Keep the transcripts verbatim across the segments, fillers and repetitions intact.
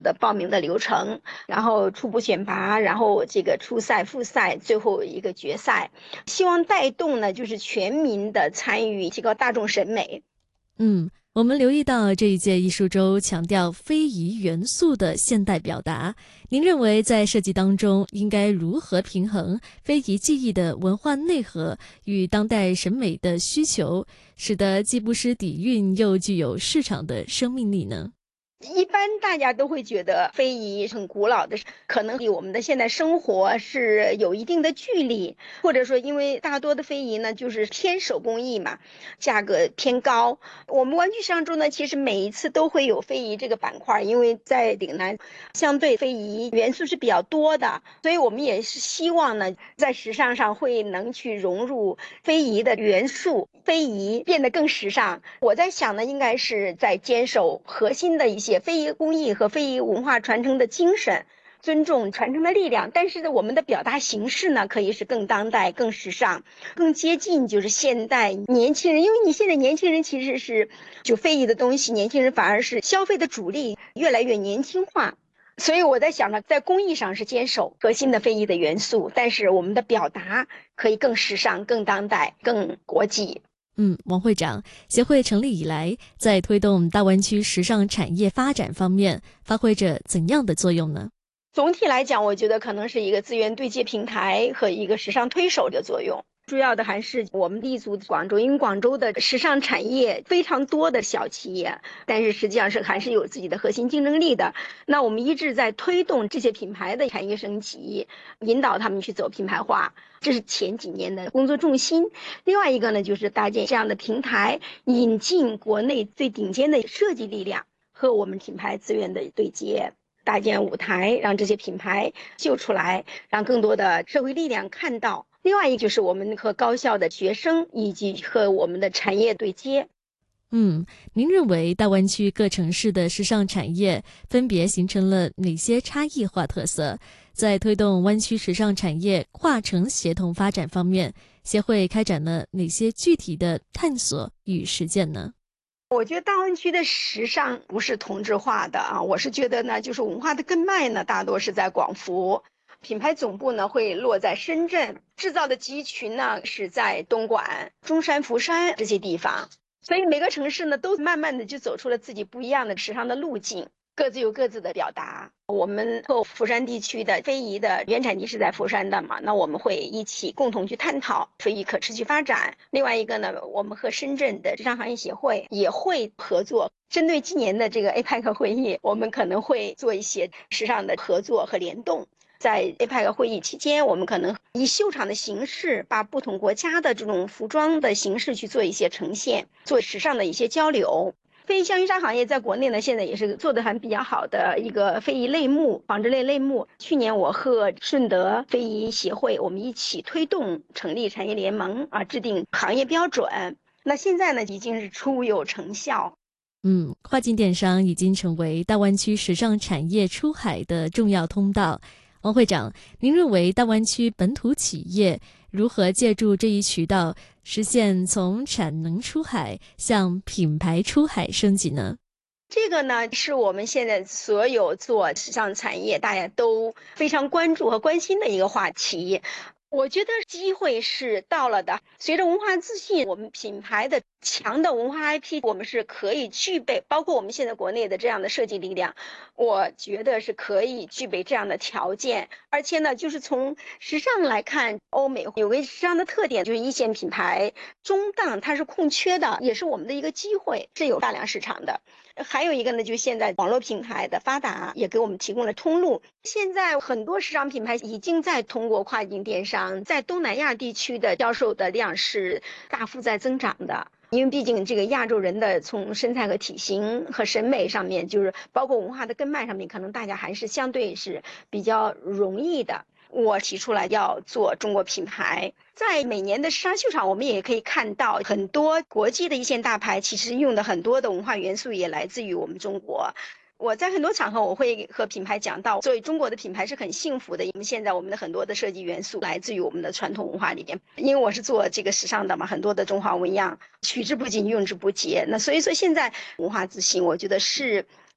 的报名的流程，然后初步选拔，然后这个初赛、复赛，最后一个决赛，希望带动呢就是全民的参与，提高大众审美。 嗯，我们留意到这一届艺术周强调非遗元素的现代表达，您认为在设计当中应该如何平衡非遗技艺的文化内核与当代审美的需求，使得既不失底蕴又具有市场的生命力呢？ 一般大家都会觉得非遗很古老的，可能离我们的现代生活是有一定的距离，或者说因为大多的非遗呢就是偏手工艺嘛，价格偏高。我们湾区时尚周呢，其实每一次都会有非遗这个板块，因为在岭南相对非遗元素是比较多的，所以我们也是希望呢，在时尚上会能去融入非遗的元素，非遗变得更时尚。我在想呢，应该是在坚守核心的一些非遗工艺和非遗文化传承的精神，尊重传承的力量，但是呢，我们的表达形式呢，可以是更当代、更时尚、更接近就是现代年轻人。因为你现在年轻人其实是就非遗的东西，年轻人反而是消费的主力，越来越年轻化。所以我在想呢，在工艺上是坚守核心的非遗的元素，但是我们的表达可以更时尚、更当代、更国际。 嗯，王会长，协会成立以来，在推动大湾区时尚产业发展方面，发挥着怎样的作用呢？ 总体来讲，我觉得可能是一个资源对接平台和一个时尚推手的作用。主要的还是我们立足广州，因为广州的时尚产业非常多的小企业，但是实际上是还是有自己的核心竞争力的。那我们一直在推动这些品牌的产业升级，引导他们去走品牌化，这是前几年的工作重心。另外一个呢，就是搭建这样的平台，引进国内最顶尖的设计力量和我们品牌资源的对接。搭建舞台，让这些品牌秀出来，让更多的社会力量看到。另外一个就是我们和高校的学生以及和我们的产业对接。 嗯，您认为大湾区各城市的时尚产业分别形成了哪些差异化特色？在推动湾区时尚产业跨城协同发展方面，协会开展了哪些具体的探索与实践呢？ 我觉得大湾区的时尚不是同质化的啊，我是觉得呢，就是文化的根脉呢，大多是在广福，品牌总部呢会落在深圳，制造的集群呢是在东莞、中山、福山这些地方，所以每个城市呢都慢慢的就走出了自己不一样的时尚的路径。各自有各自的表达。我们和福山地区的非遗的原产地是在福山的嘛，那我们会一起共同去探讨非遗可持续发展。另外一个呢，我们和深圳的时尚行业协会也会合作，针对今年的这个 A P E C 会议，我们可能会做一些时尚的合作和联动。在 A P E C 会议期间，我们可能以秀场的形式，把不同国家的这种服装的形式去做一些呈现，做时尚的一些交流。非遗香衣纱行业在国内呢，现在也是做的还比较好的一个非遗类目、纺织类类目。去年我和顺德非遗协会，我们一起推动成立产业联盟啊，制定行业标准。那现在呢，已经是初有成效。 嗯，跨境电商已经成为大湾区时尚产业出海的重要通道。王会长，您认为大湾区本土企业如何借助这一渠道，实现从产能出海向品牌出海升级呢？ 这个呢，是我们现在所有做时尚产业大家都非常关注和关心的一个话题。我觉得机会是到了的。随着文化自信，我们品牌的强的文化 I P， 我们是可以具备，包括我们现在国内的这样的设计力量，我觉得是可以具备这样的条件。而且呢，就是从时尚来看，欧美有个时尚的特点，就是一线品牌中档它是空缺的，也是我们的一个机会，是有大量市场的。还有一个呢，就是现在网络平台的发达，也给我们提供了通路。现在很多时尚品牌已经在通过跨境电商，在东南亚地区的销售的量是大幅在增长的。因为毕竟这个亚洲人的从身材和体型和审美上面，就是包括文化的根脉上面，可能大家还是相对是比较容易的。我提出来要做中国品牌，在每年的时尚秀场，我们也可以看到很多国际的一线大牌，其实用的很多的文化元素也来自于我们中国。我在很多场合我会和品牌讲到，作为中国的品牌是很幸福的，因为现在我们的很多的设计元素来自于我们的传统文化里面。因为我是做这个时尚的嘛，很多的中华纹样取之不尽用之不竭，那所以说现在文化自信我觉得是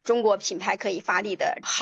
中国品牌可以发力的好。